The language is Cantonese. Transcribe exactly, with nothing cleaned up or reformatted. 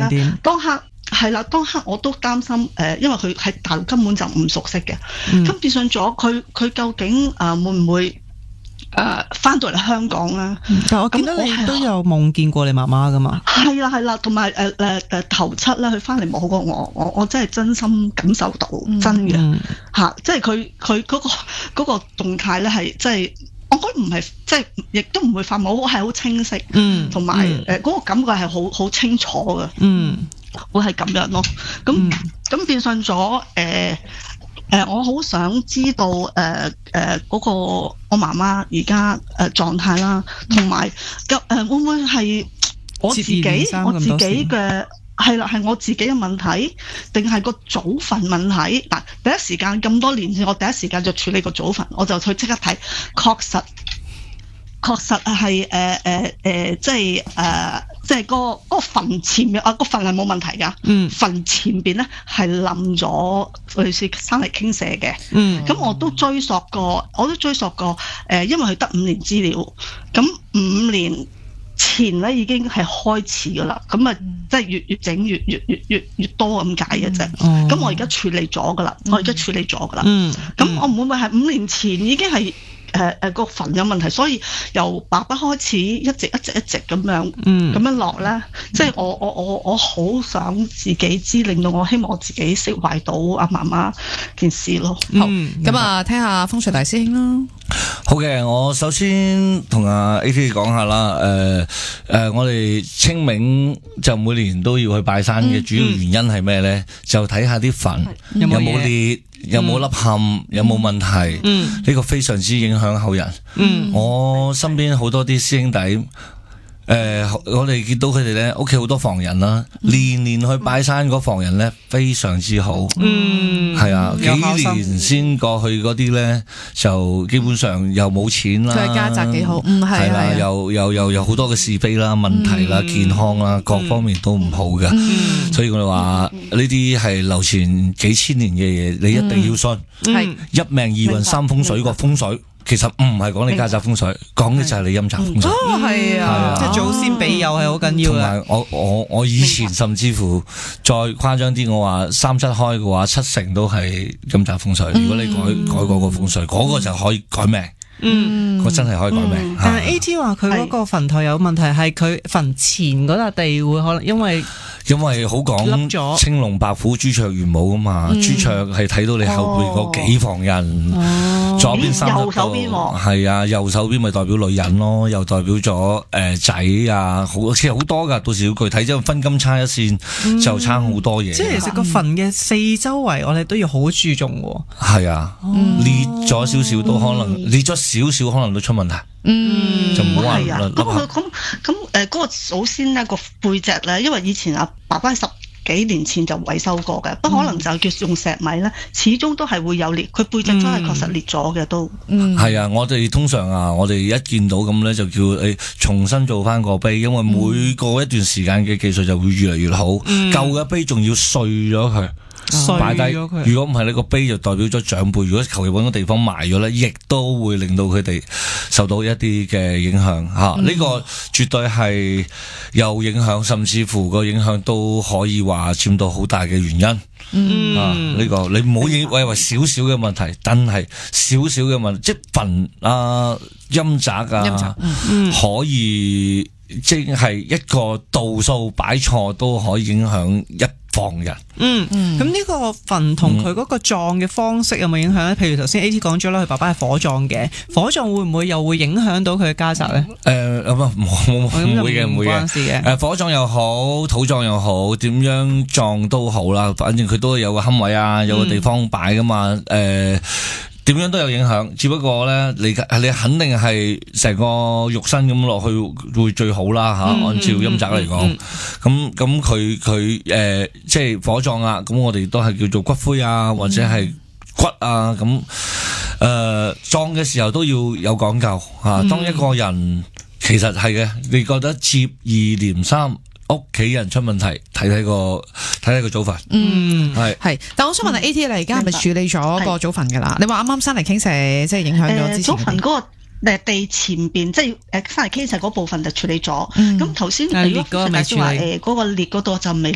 定點？ 當刻係啦，當刻我都擔心誒、呃，因為佢喺大陸根本就唔熟悉嘅，咁、嗯、變相咗佢佢究竟誒、呃、會唔會誒翻到嚟香港咧？ 但我見到你都有夢見過你媽媽噶嘛？ 係啦係啦，同埋誒誒誒頭七咧，佢翻嚟摸過我，我我真係真心感受到、嗯、真嘅嚇、嗯啊，即係佢佢嗰個嗰、嗰個動態咧係即係。我覺得唔係，即係亦都唔會發夢，係好清晰，嗯，同埋誒嗰個感覺係好好清楚嘅，嗯，會係咁樣咯。咁咁、嗯、變相咗誒誒，我好想知道誒誒嗰個我媽媽而家誒狀態啦，同埋誒會唔會係我自己我自己嘅。係啦，係我自己嘅問題，定係個祖墳問題？嗱，第一時間咁多年前，我第一時間就處理個祖墳，我就去即刻睇，確實，確實係誒誒誒，即係誒、呃，即係、嗰個嗰、嗰個墳前面啊，個墳係冇問題㗎，嗯，墳前邊咧係冧咗，類似山泥傾瀉嘅，嗯，咁我都追溯過，我都追溯過，誒、呃，因為佢得五年資料，咁五年。前咧已經係開始噶啦，咁啊即係越越整越越越越越多咁解嘅啫。咁、嗯、我而家處理咗噶啦，我而家處理咗噶啦。咁、嗯嗯、我唔會唔會係五年前已經係誒誒個墳有問題，所以由爸爸開始一直一直一直咁樣咁、嗯、樣落咧。即、就、係、是、我我我我好想自己知，令到我希望我自己釋懷到阿媽媽件事咯。好，咁、 嗯、啊，聽下風水大師兄啦。 好嘅，我首先同阿 A T 講下啦。誒、呃、誒、呃，我哋清明就每年都要去拜山嘅、嗯、主要原因係咩咧？就睇下啲墳有冇裂，有冇凹陷，有冇問題。呢、嗯這個非常之影響後人。嗯，我身邊好多啲師兄弟。誒、呃，我哋見到佢哋咧，屋企好多房人啦，年年去拜山嗰房人咧，非常之好。嗯，係啊，幾年先過去嗰啲咧，就基本上又冇錢啦。 佢家宅幾好，嗯係啦，又又又有好多嘅是非啦、問題啦、嗯、健康啦，各方面都唔好嘅、嗯。所以我哋話呢啲係流傳幾千年嘅嘢，你一定要信。係、嗯、一命二運三風水個風水。其實唔係講你家宅風水，講嘅就係你陰宅風水。 哦，係啊，即係祖先庇佑係好緊要嘅。同埋我我我以前甚至乎再誇張啲，我話三七開嘅話，七成都係陰宅風水。如果你改、嗯、改嗰個風水，嗰、嗰個就可以改命。嗯，我真係可以改命。嗯、 但係 A T 話佢嗰個墳頭有問題，係佢墳前嗰笪地會可能因為。 因為好講青龍白虎朱雀玄武噶嘛，嗯、朱雀係睇到你後邊嗰幾房人，哦、左邊三右手邊係啊，右手邊咪代表女人咯，又代表咗誒仔啊，好其實好多噶，到時要具體，因為分金差一線、嗯、就差好多嘢。 即係其實個墳嘅四周圍，我哋都要好注重喎。 係啊，裂咗少少都可能，裂咗少少可能都出問題。嗯，就唔好話啦。 咁佢咁咁誒，嗰個祖先咧個背脊咧，因為以前阿爸爸十幾年前就維修過嘅，不、嗯、可能就叫用石米咧，始終都係會有裂。佢背脊真係確實裂咗嘅都。嗯，係啊，我哋通常啊，我哋一見到咁咧，就叫誒重新做翻個碑，因為每過一段時間嘅技術就會越嚟越好。嗯、舊嘅碑仲要碎咗佢。擺低，如果唔係呢個碑就代表咗長輩。如果求其揾個地方埋咗咧，亦都會令到佢哋受到一啲嘅影響吓。呢、嗯啊這個絕對係有影響，甚至乎個影響都可以話佔到好大嘅原因。嗯，啊呢、這個你唔好以為為少少嘅問題，但係少少嘅問題，即係墳啊陰宅啊，嗯、可以即係一個度數擺錯都可以影響一房人。 嗯嗯，咁呢個墳同佢嗰個葬嘅方式有冇影響咧？譬如頭先 A T 講咗啦，佢爸爸係火葬嘅，火葬會唔會又會影響到佢嘅家宅咧？誒咁啊，冇唔會嘅，唔會嘅。誒火葬又好，土葬又好，點樣葬都好啦，反正佢都有個龕位啊，有個地方擺噶嘛。誒、嗯。點樣都有影響，只不過咧，你你肯定係成個肉身咁落去會最好啦吓、嗯。按照陰宅嚟講，咁咁佢佢誒，即係火葬啊，咁我哋都係叫做骨灰啊，或者係骨啊，咁誒、呃、葬嘅時候都要有講究吓、啊。當一個人其實係嘅，你覺得接二連三。屋企人出問題，睇睇個睇睇個祖墳。嗯，係係。但我想問下 A T 你而家係咪處理咗個祖墳噶啦？你話啱啱山泥傾瀉，即係影響咗之前。 祖墳嗰個誒地前邊，即係誒山泥傾瀉嗰部分就處理咗。咁頭先如果大師話誒嗰個裂嗰度就未。